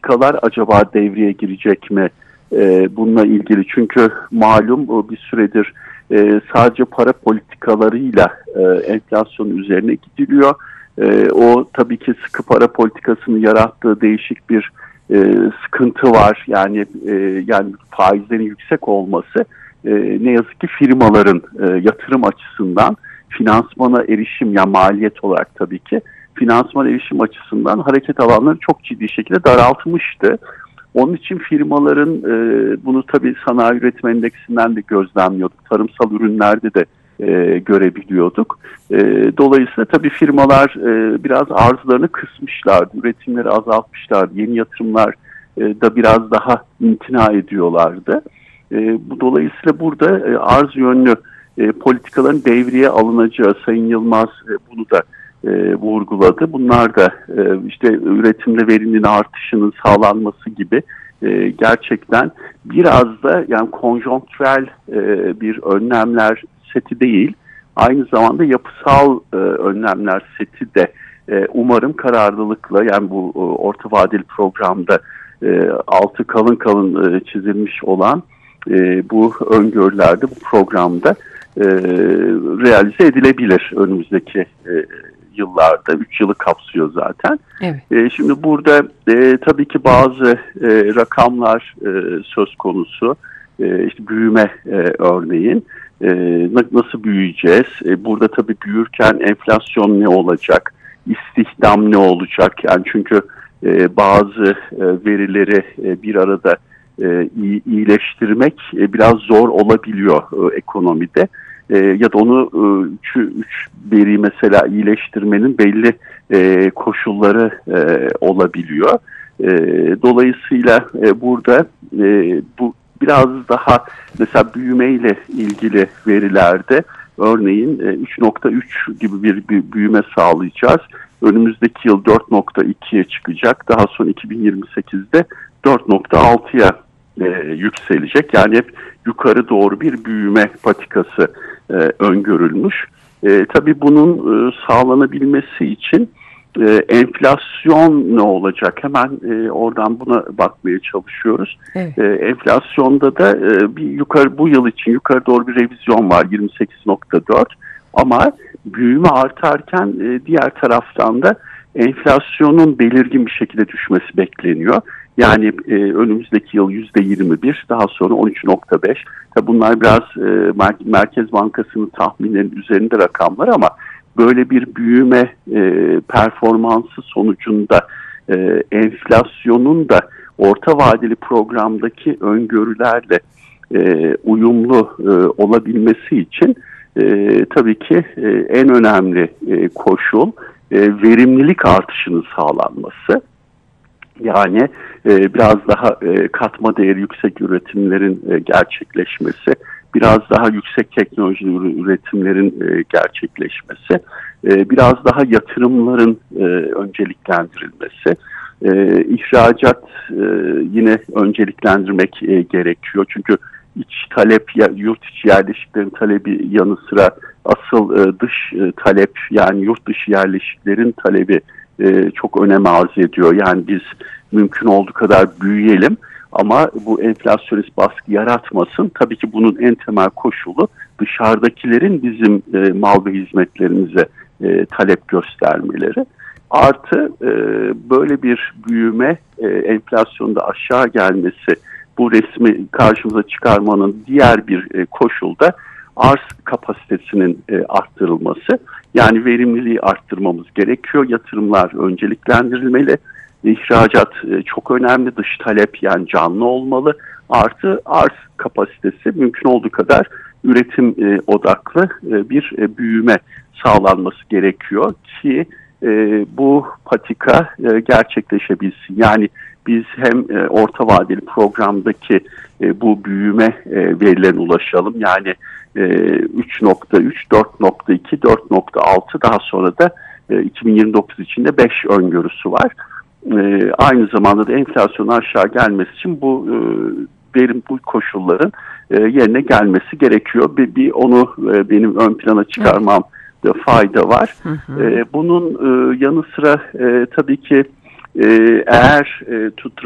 politikalar acaba devreye girecek mi bununla ilgili? Çünkü malum bir süredir sadece para politikalarıyla enflasyon üzerine gidiliyor. O tabii ki sıkı para politikasının yarattığı değişik bir sıkıntı var. Yani faizlerin yüksek olması ne yazık ki firmaların yatırım açısından finansmana erişim, yani maliyet olarak tabii ki finansman erişim açısından hareket alanları çok ciddi şekilde daraltmıştı. Onun için firmaların bunu tabii sanayi üretim endeksinden de gözlemliyorduk. Tarımsal ürünlerde de görebiliyorduk. Dolayısıyla tabii firmalar biraz arzlarını kısmışlardı, üretimleri azaltmışlardı, yeni yatırımlar da biraz daha imtina ediyorlardı. Dolayısıyla burada arz yönlü politikaların devreye alınacağı, Sayın Yılmaz bunu da vurguladı. Bunlar da işte üretimde verimliliğin artışının sağlanması gibi gerçekten biraz da yani konjonktürel bir önlemler seti değil, aynı zamanda yapısal önlemler seti de umarım kararlılıkla, yani bu orta vadeli programda altı kalın kalın çizilmiş olan bu öngörülerde, bu programda realize edilebilir önümüzdeki yıllarda. 3 yılı kapsıyor zaten. Evet. Şimdi burada tabii ki bazı rakamlar söz konusu. İşte büyüme örneğin. Nasıl büyüyeceğiz? Burada tabii büyürken enflasyon ne olacak? İstihdam ne olacak? Yani çünkü bazı verileri bir arada iyileştirmek biraz zor olabiliyor ekonomide. Ya da onu üç veri mesela iyileştirmenin belli koşulları olabiliyor. Dolayısıyla burada bu biraz daha mesela büyümeyle ilgili verilerde örneğin 3.3 gibi bir büyüme sağlayacağız. Önümüzdeki yıl 4.2'ye çıkacak. Daha sonra 2028'de 4.6'ya yükselecek. Yani hep yukarı doğru bir büyüme patikası öngörülmüş. Tabii bunun sağlanabilmesi için enflasyon ne olacak? Hemen oradan buna bakmaya çalışıyoruz. Evet. Enflasyonda da bu yıl için yukarı doğru bir revizyon var, 28.4, ama büyüme artarken diğer taraftan da enflasyonun belirgin bir şekilde düşmesi bekleniyor. Yani önümüzdeki yıl %21, daha sonra 13.5. Bunlar biraz Merkez Bankası'nın tahminlerinin üzerinde rakamlar, ama böyle bir büyüme performansı sonucunda enflasyonun da orta vadeli programdaki öngörülerle uyumlu olabilmesi için tabii ki en önemli koşul verimlilik artışının sağlanması. Yani biraz daha katma değeri yüksek üretimlerin gerçekleşmesi, biraz daha yüksek teknolojili üretimlerin gerçekleşmesi, biraz daha yatırımların önceliklendirilmesi, ihracat yine önceliklendirmek gerekiyor. Çünkü iç talep, yurt içi yerleşiklerin talebi yanı sıra asıl dış talep, yani yurt dışı yerleşiklerin talebi çok önem arz ediyor. Yani biz mümkün olduğu kadar büyüyelim ama bu enflasyonist baskı yaratmasın. Tabii ki bunun en temel koşulu dışarıdakilerin bizim mal ve hizmetlerimize talep göstermeleri. Artı böyle bir büyüme, enflasyonda aşağı gelmesi, bu resmi karşımıza çıkarmanın diğer bir koşulda arz kapasitesinin arttırılması. Yani verimliliği arttırmamız gerekiyor. Yatırımlar önceliklendirilmeli. İhracat çok önemli. Dış talep yani canlı olmalı. Artı arz kapasitesi mümkün olduğu kadar üretim odaklı bir büyüme sağlanması gerekiyor ki bu patika gerçekleşebilsin. Yani biz hem orta vadeli programdaki bu büyüme verilerine ulaşalım. Yani 3.3, 4.2, 4.6, daha sonra da 2029 için de 5 öngörüsü var. Aynı zamanda da enflasyonun aşağı gelmesi için bu koşulların yerine gelmesi gerekiyor. Bir onu benim ön plana çıkarmam da fayda var. Hı hı. Bunun yanı sıra tabii ki eğer